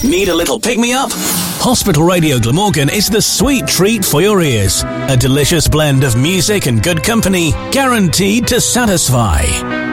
Need a little pick-me-up? Hospital Radio Glamorgan is the sweet treat for your ears. A delicious blend of music and good company, guaranteed to satisfy.